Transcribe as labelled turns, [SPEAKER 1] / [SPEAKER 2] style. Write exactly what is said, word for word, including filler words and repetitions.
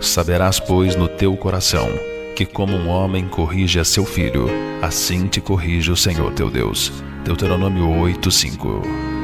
[SPEAKER 1] Saberás, pois, no teu coração, que como um homem corrige a seu filho, assim te corrige o Senhor teu Deus. Deuteronômio oito, cinco.